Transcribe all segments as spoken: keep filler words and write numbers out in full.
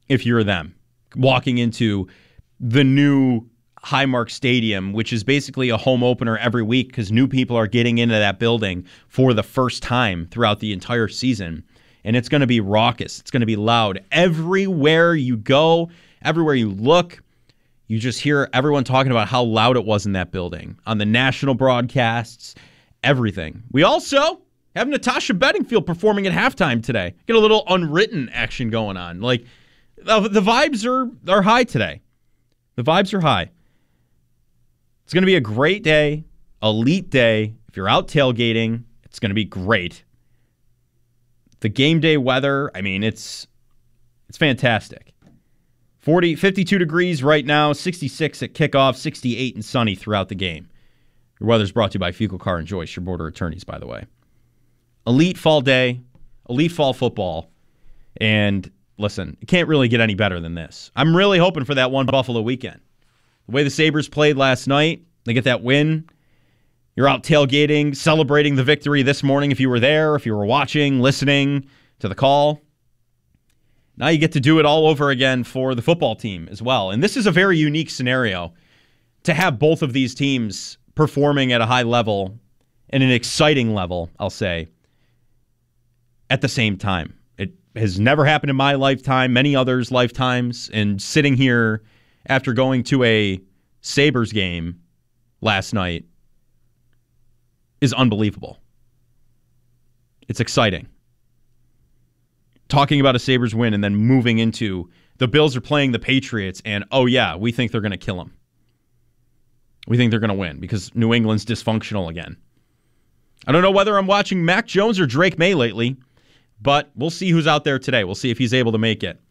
if you're them, walking into the new Highmark Stadium, which is basically a home opener every week because new people are getting into that building for the first time throughout the entire season. And it's going to be raucous. It's going to be loud. Everywhere you go, everywhere you look, you just hear everyone talking about how loud it was in that building on the national broadcasts, everything. We also have Natasha Bedingfield performing at halftime today. Get a little Unwritten action going on. Like, the, the vibes are, are high today. The vibes are high. It's going to be a great day, elite day. If you're out tailgating, it's going to be great. The game day weather, I mean, it's it's fantastic. forty, fifty-two degrees right now, sixty-six at kickoff, sixty-eight and sunny throughout the game. Your weather's brought to you by Fecal Car and Joyce, your border attorneys, by the way. Elite fall day, elite fall football. And listen, it can't really get any better than this. I'm really hoping for that one Buffalo weekend. The way the Sabres played last night, they get that win. You're out tailgating, celebrating the victory this morning if you were there, if you were watching, listening to the call. Now you get to do it all over again for the football team as well. And this is a very unique scenario to have both of these teams performing at a high level and an exciting level, I'll say, at the same time. It has never happened in my lifetime, many others' lifetimes, and sitting here after going to a Sabres game last night is unbelievable. It's exciting. Talking about a Sabres win and then moving into the Bills are playing the Patriots and, oh yeah, we think they're going to kill them. We think they're going to win because New England's dysfunctional again. I don't know whether I'm watching Mac Jones or Drake May lately, but we'll see who's out there today. We'll see if he's able to make it.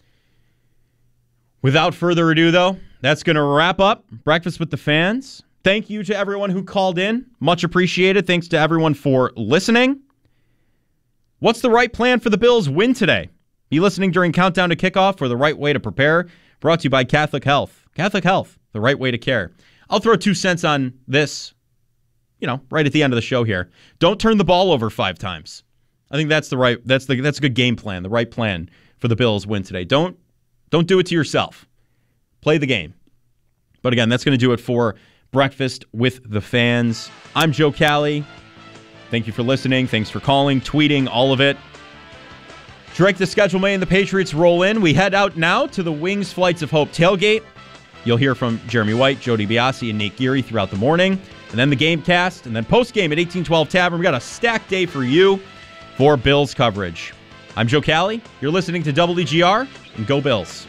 Without further ado, though, that's going to wrap up Breakfast with the Fans. Thank you to everyone who called in. Much appreciated. Thanks to everyone for listening. What's the right plan for the Bills' win today? Be listening during Countdown to Kickoff for the right way to prepare. Brought to you by Catholic Health. Catholic Health, the right way to care. I'll throw two cents on this, you know, right at the end of the show here. Don't turn the ball over five times. I think that's the right, that's the that's a good game plan, the right plan for the Bills' win today. Don't don't do it to yourself. Play the game. But again, that's going to do it for Breakfast with the Fans. I'm Joe Cali. Thank you for listening. Thanks for calling, tweeting, all of it. Drake the Schedule May and the Patriots roll in. We head out now to the Wings Flights of Hope tailgate. You'll hear from Jeremy White, Joe DiBiase, and Nate Geary throughout the morning. And then the game cast, and then post-game at eighteen twelve Tavern. We got a stacked day for you for Bills coverage. I'm Joe Cali. You're listening to W G R, and go Bills.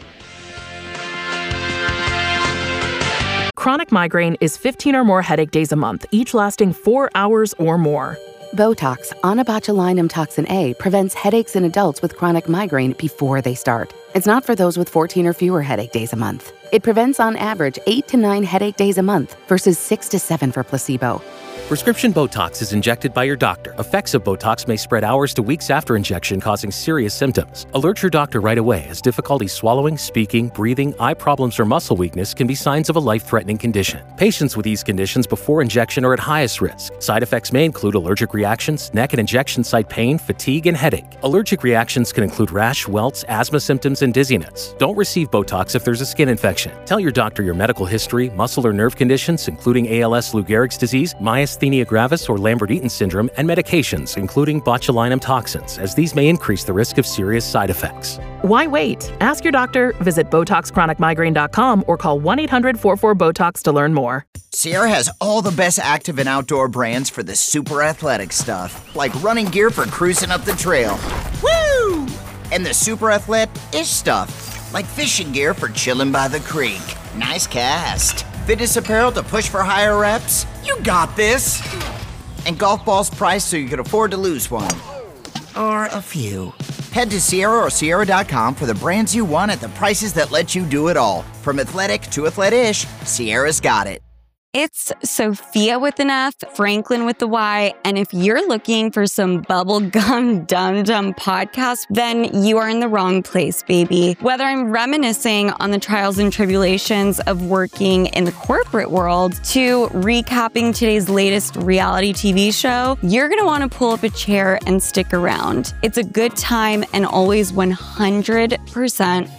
Chronic migraine is fifteen or more headache days a month, each lasting four hours or more. Botox, onabotulinum toxin A, prevents headaches in adults with chronic migraine before they start. It's not for those with fourteen or fewer headache days a month. It prevents on average eight to nine headache days a month versus six to seven for placebo. Prescription Botox is injected by your doctor. Effects of Botox may spread hours to weeks after injection, causing serious symptoms. Alert your doctor right away, as difficulty swallowing, speaking, breathing, eye problems, or muscle weakness can be signs of a life-threatening condition. Patients with these conditions before injection are at highest risk. Side effects may include allergic reactions, neck and injection site pain, fatigue, and headache. Allergic reactions can include rash, welts, asthma symptoms, and dizziness. Don't receive Botox if there's a skin infection. Tell your doctor your medical history, muscle or nerve conditions, including A L S, Lou Gehrig's disease, myasthenia gravis or Lambert-Eaton syndrome, and medications, including botulinum toxins, as these may increase the risk of serious side effects. Why wait? Ask your doctor, visit Botox Chronic Migraine dot com, or call one eight hundred four four BOTOX to learn more. Sierra has all the best active and outdoor brands for the super athletic stuff, like running gear for cruising up the trail. Woo! And the super athletic-ish stuff, like fishing gear for chilling by the creek. Nice cast. Fitness apparel to push for higher reps. You got this. And golf balls priced so you can afford to lose one. Or a few. Head to Sierra or Sierra dot com for the brands you want at the prices that let you do it all. From athletic to athletic-ish, Sierra's got it. It's Sophia with an F, Franklin with the Y, and if you're looking for some bubblegum dum-dum podcast, then you are in the wrong place, baby. Whether I'm reminiscing on the trials and tribulations of working in the corporate world to recapping today's latest reality T V show, you're gonna wanna pull up a chair and stick around. It's a good time and always one hundred percent